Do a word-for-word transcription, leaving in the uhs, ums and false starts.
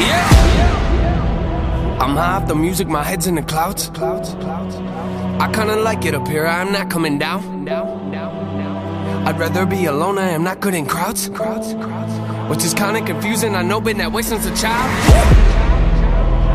Yeah. I'm high off the music, my head's in the clouds. I kinda like it up here, I'm not coming down. I'd rather be alone, I am not good in crowds. Which is kinda confusing, I know, been that way since a child.